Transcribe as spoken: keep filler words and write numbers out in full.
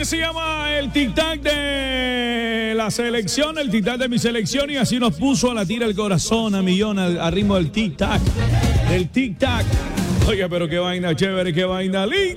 que se llama el tic-tac de la selección, el tic-tac de mi selección, y así nos puso a latir el corazón a millón al, al ritmo del tic-tac, del tic-tac. Oiga, pero qué vaina chévere, qué vaina linda.